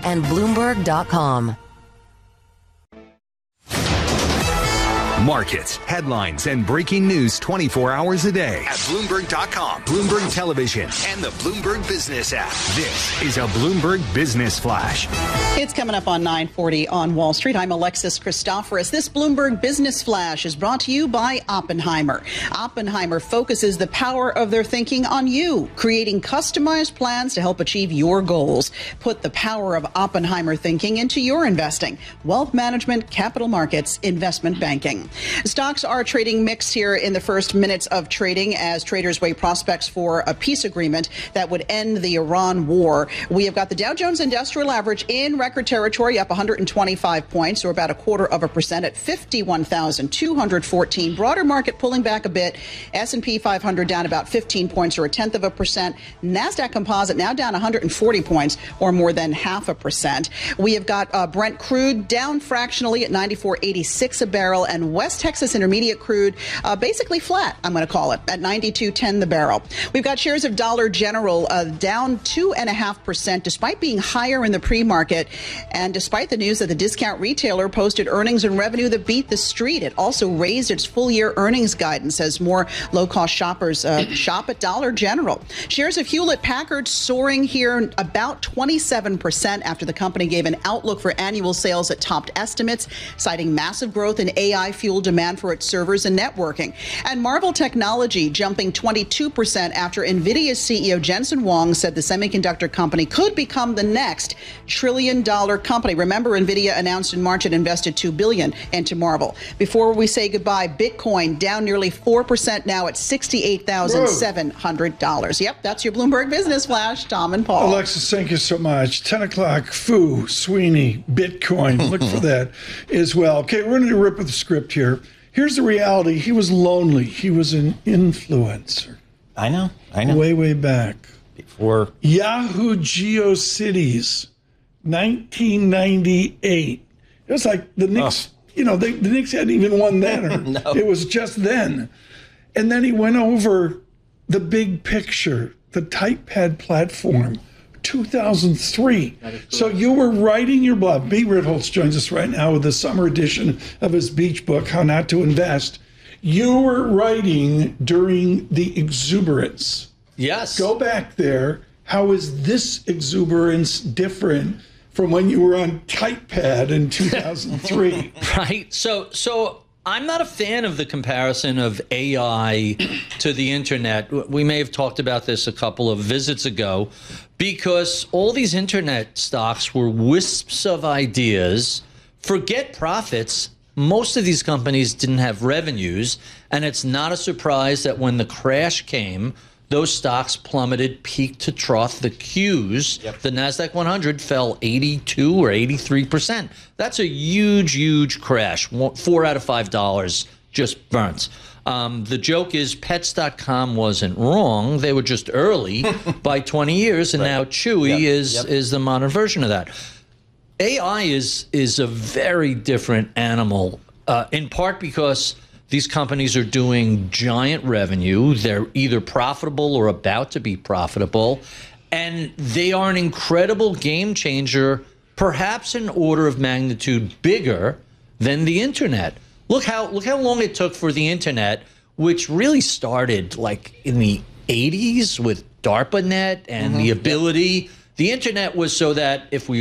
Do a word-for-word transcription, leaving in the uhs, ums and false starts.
and Bloomberg dot com. Markets, headlines, and breaking news twenty-four hours a day at Bloomberg dot com, Bloomberg Television, and the Bloomberg Business app. This is a Bloomberg Business Flash. It's coming up on nine forty on Wall Street. I'm Alexis Christoforous. This Bloomberg Business Flash is brought to you by Oppenheimer. Oppenheimer focuses the power of their thinking on you, creating customized plans to help achieve your goals. Put the power of Oppenheimer thinking into your investing, wealth management, capital markets, investment banking. Stocks are trading mixed here in the first minutes of trading as traders weigh prospects for a peace agreement that would end the Iran war. We have got the Dow Jones Industrial Average in record territory, up one hundred twenty-five points, or about a quarter of a percent at fifty-one thousand two hundred fourteen. Broader market pulling back a bit. S and P five hundred down about fifteen points, or a tenth of a percent. NASDAQ Composite now down one hundred forty points, or more than half a percent. We have got uh, Brent crude down fractionally at ninety-four eighty-six a barrel, and West Texas Intermediate crude uh, basically flat, I'm going to call it, at ninety-two ten the barrel. We've got shares of Dollar General uh, down two point five percent despite being higher in the pre-market, and despite the news that the discount retailer posted earnings and revenue that beat the street. It also raised its full-year earnings guidance as more low-cost shoppers uh, shop at Dollar General. Shares of Hewlett-Packard soaring here about twenty-seven percent after the company gave an outlook for annual sales that topped estimates, citing massive growth in A I-fueled demand for its servers and networking. And Marvell Technology jumping twenty-two percent after NVIDIA's C E O Jensen Huang said the semiconductor company could become the next trillion dollar company. Remember, NVIDIA announced in March it invested two billion dollars into Marvell. Before we say goodbye, Bitcoin down nearly four percent now at sixty-eight thousand seven hundred dollars. Yep, that's your Bloomberg Business Flash. Tom and Paul. Alexis, thank you so much. ten o'clock, Fu, Sweeney, Bitcoin. Look for that as well. Okay, we're going to rip with the script here. Here's the reality. He was lonely. He was an influencer. I know. I know. Way, way back. Before Yahoo GeoCities, nineteen ninety-eight. It was like the Knicks, oh. you know, they, the Knicks hadn't even won then. Or no. It was just then. And then he went over the big picture, the TypePad platform, two thousand three. So you were writing your blog. Pete Ritholtz joins us right now with the summer edition of his beach book, How Not to Invest. You were writing during the exuberance. Yes. Go back there. How is this exuberance different from when you were on TypePad in two thousand three? Right. So, so I'm not a fan of the comparison of A I to the internet. We may have talked about this a couple of visits ago, because all these internet stocks were wisps of ideas. Forget profits. Most of these companies didn't have revenues, and it's not a surprise that when the crash came, those stocks plummeted peak to trough. The Qs, yep. The NASDAQ one hundred fell eighty-two or eighty-three percent. That's a huge, huge crash. Four out of five dollars just burnt. Um, the joke is Pets dot com wasn't wrong. They were just early by twenty years, and right. now Chewy yep. is yep. is the modern version of that. A I is is a very different animal, uh, in part because these companies are doing giant revenue. They're either profitable or about to be profitable, and they are an incredible game changer, perhaps an order of magnitude bigger than the internet. Look how look how long it took for the internet, which really started like in the eighties with DARPANet and mm-hmm. the ability. The internet was so that if we